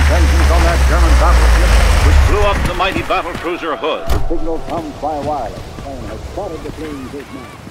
vengeance on that German battleship, which blew up the mighty battle cruiser Hood. The signal comes by wireless. The plane has spotted the fleeing big man.